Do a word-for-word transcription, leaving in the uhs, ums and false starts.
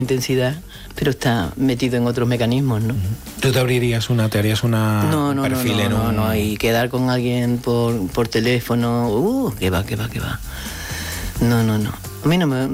intensidad, pero está metido en otros mecanismos, ¿no? ¿Tú te abrirías una, te harías una No, no, perfil no, en no, un... no, y quedar con alguien por, por teléfono, uh, que va, que va, que va. No, no, no. A mí no me...